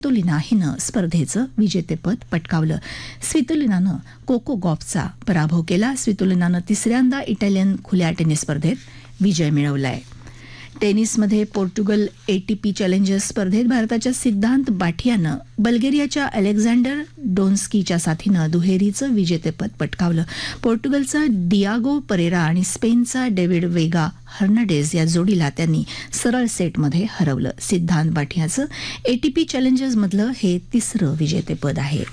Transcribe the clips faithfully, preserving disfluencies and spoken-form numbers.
Svitolina हिनं स्पर्धेचं विजेतेपद पटकावलं. स्वितोलिनानं कोको गॉफचा पराभव केला. स्वितोलिनानं तिसऱ्यांदा इटालियन खुल्या टेनिस स्पर्धेत विजय मिळवलाय. टेनिसमध्ये पोर्तुगल एटीपी चॅलेंजर्स स्पर्धेत भारताच्या सिद्धांत बाठियानं बल्गेरियाच्या अलेक्झांडर डोन्स्कीच्या साथीनं दुहेरीचं विजेतेपद पटकावलं. पोर्तुगलचा डियागो परेरा आणि स्पेनचा डेव्हिड वेगा हर्नांडेज या जोडीला त्यांनी सरळ सेटमध्ये हरवलं. सिद्धांत बाठियाचं एटीपी चॅलेंजर्समधलं हे तिसरं विजेतेपद आहे.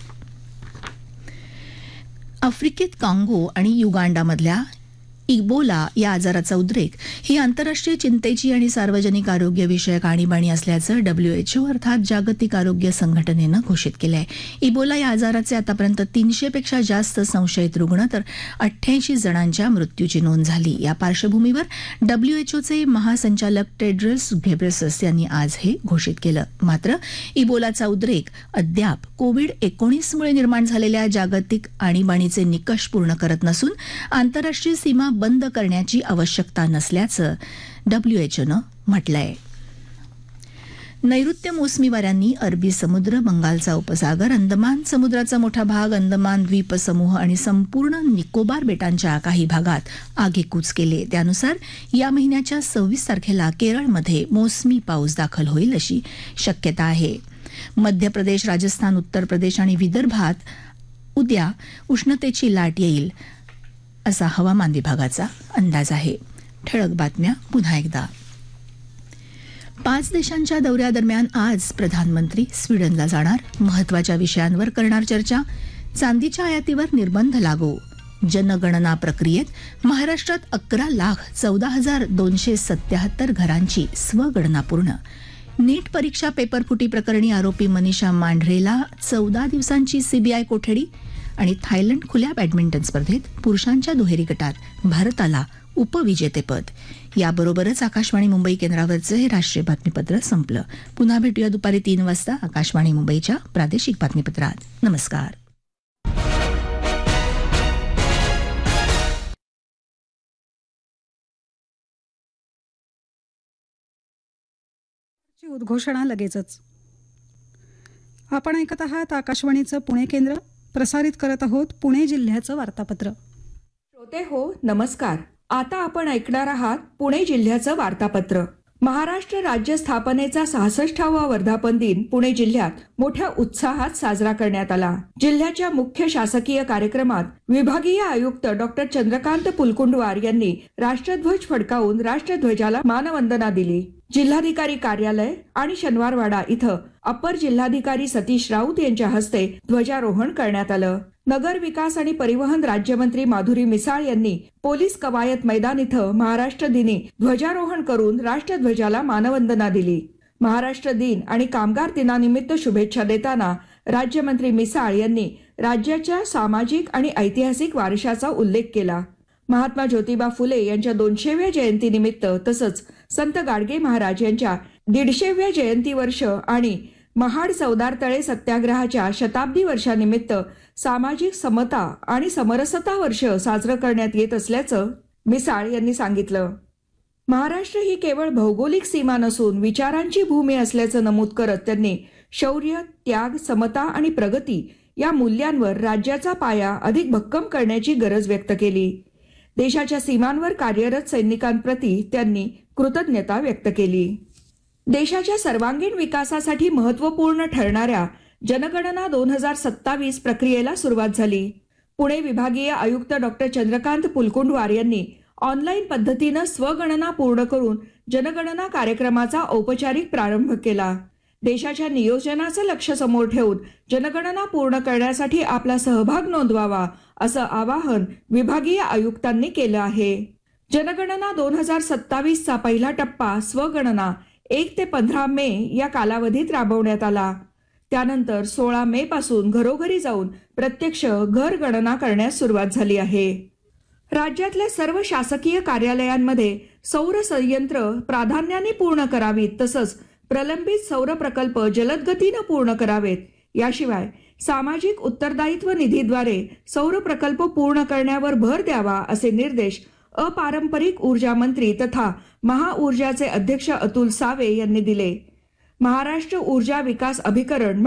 आफ्रिकेत काँगो आणि युगांडामधल्या इबोला या आजाराचा उद्रेक ही आंतरराष्ट्रीय चिंतेची आणि सार्वजनिक आरोग्य विषयक आणीबाणी असल्याचं डब्ल्यूएचओ अर्थात जागतिक आरोग्य संघटनेनं घोषित केलं आहे. इबोला या आजाराचे आतापर्यंत तीनशे पेक्षा जास्त संशयित रुग्ण तर अठ्ठ्याऐंशी जणांच्या मृत्यूची नोंद झाली. या पार्श्वभूमीवर डब्ल्यूएचओचे महासंचालक टेड्रस घेब्रेयेसस यांनी आज हे घोषित केलं. मात्र इबोलाचा उद्रेक अद्याप कोविड एकोणीसमुळे निर्माण झालेल्या जागतिक आणीबाणीचे निकष पूर्ण करत नसून आंतरराष्ट्रीय सीमा बंद करण्याची आवश्यकता नसल्याचं डब्ल्यूएचओनं म्हटलंय. नैऋत्य मोसमी वाऱ्यांनी अरबी समुद्र, बंगालचा उपसागर, अंदमान समुद्राचा मोठा भाग, अंदमान द्वीपसमूह आणि संपूर्ण निकोबार बेटांच्या काही भागात आगेकूच केले. त्यानुसार या महिन्याच्या सव्वीस तारखेला केरळमध्ये मोसमी पाऊस दाखल होईल अशी शक्यता आहे. मध्य प्रदेश, राजस्थान, उत्तर प्रदेश आणि विदर्भात उद्या उष्णतेची लाट येईल असा हवामान विभागाचा अंदाज आहे. ठळक बातम्या पुन्हा एकदा. पाच देशांच्या दौऱ्यादरम्यान आज प्रधानमंत्री स्वीडनला जाणार. महत्वाच्या विषयांवर करणार चर्चा. चांदीच्या आयातीवर निर्बंध लागू. जनगणना प्रक्रियेत महाराष्ट्रात अकरा लाख चौदा हजार दोनशे सत्याहत्तर घरांची स्वगणना पूर्ण. नीट परीक्षा पेपरफुटी प्रकरणी आरोपी मनीषा मांढरेला चौदा दिवसांची सीबीआय कोठडी. आणि थायलंड खुल्या बॅडमिंटन स्पर्धेत पुरुषांच्या दुहेरी गटात भारताला उपविजेतेपद. याबरोबरच आकाशवाणी मुंबई केंद्रावरचं हे राष्ट्रीय बातमीपत्र संपलं. पुन्हा भेटूया दुपारी तीन वाजता आकाशवाणी मुंबईच्या प्रादेशिक बातमीपत्रात. नमस्कार. उद्घोषणा लगेचच. आपण ऐकत आहात आकाशवाणीचं पुणे केंद्र. प्रसारित करत आहोत पुणे जिल्ह्याचं वार्तापत्र. श्रोते हो, नमस्कार. आता आपण ऐकणार आहात पुणे जिल्ह्याचं वार्तापत्र. महाराष्ट्र राज्य स्थापनेचा सहासष्टावा वर्धापन दिन पुणे जिल्ह्यात मोठ्या उत्साहात साजरा करण्यात आला. जिल्ह्याच्या मुख्य शासकीय कार्यक्रमात विभागीय आयुक्त डॉक्टर चंद्रकांत पुलकुंडवार यांनी राष्ट्रध्वज फडकावून राष्ट्रध्वजाला मानवंदना दिली. जिल्हाधिकारी कार्यालय आणि शनिवारवाडा इथं अपर जिल्हाधिकारी सतीश राऊत यांच्या हस्ते ध्वजारोहण करण्यात आलं. नगर विकास आणि परिवहन राज्यमंत्री माधुरी मिसाळ यांनी पोलीस कवायत मैदान इथं महाराष्ट्र दिनी ध्वजारोहण करून राष्ट्रध्वजाला मानवंदना दिली. महाराष्ट्र दिन आणि कामगार दिनानिमित्त शुभेच्छा देताना राज्यमंत्री मिसाळ यांनी राज्याच्या सामाजिक आणि ऐतिहासिक वारशाचा उल्लेख केला. महात्मा ज्योतिबा फुले यांच्या दोनशेव्या जयंतीनिमित्त तसंच संत गाडगे महाराज यांच्या दीडशेव्या जयंती वर्ष आणि महाड चौदार तळे सत्याग्रहाच्या शताब्दी वर्षानिमित्त सामाजिक समता आणि समरसता वर्ष साजरं करण्यात येत असल्याचं मिसाळ यांनी सांगितलं. महाराष्ट्र ही केवळ भौगोलिक सीमा नसून विचारांची भूमी असल्याचं नमूद करत त्यांनी शौर्य, त्याग, समता आणि प्रगती या मूल्यांवर राज्याचा पाया अधिक भक्कम करण्याची गरज व्यक्त केली. देशाच्या सीमांवर कार्यरत सैनिकांप्रती त्यांनी कृतज्ञता व्यक्त केली. देशाच्या सर्वांगीण विकासासाठी महत्वपूर्ण ठरणाऱ्या जनगणना दोन हजार सत्तावीस प्रक्रियेला सुरुवात झाली. पुणे विभागीय आयुक्त डॉक्टर चंद्रकांत पुलकुंडवार यांनी ऑनलाईन पद्धतीनं स्वगणना पूर्ण करून जनगणना कार्यक्रमाचा औपचारिक प्रारंभ केला. देशाच्या नियोजनाचं लक्ष समोर ठेवून जनगणना पूर्ण करण्यासाठी आपला सहभाग नोंदवावा असं आवाहन विभागीय आयुक्तांनी केलं आहे. जनगणना दोन हजार सत्तावीसचा पहिला टप्पा स्वगणना एक ते पंधरा मे या कालावधीत राबवण्यात आला. त्यानंतर सोळा मे पासून घरोघरी जाऊन प्रत्यक्ष घर गणना करण्यास सुरुवात झाली आहे. राज्यातल्या सर्व शासकीय कार्यालयांमध्ये सौर संयंत्र प्राधान्याने पूर्ण करावीत तसंच प्रलंबित सौर प्रकल्प जलद गतीनं पूर्ण करावेत. याशिवाय सामाजिक उत्तरदायित्व निधीद्वारे सौर प्रकल्प पूर्ण करण्यावर भर द्यावा असे निर्देश अपारंपरिक ऊर्जा मंत्री तथा महाऊर्जाचे अध्यक्ष अतुल सावे यांनी दिले. महाराष्ट्र ऊर्जा विकास अभिकरण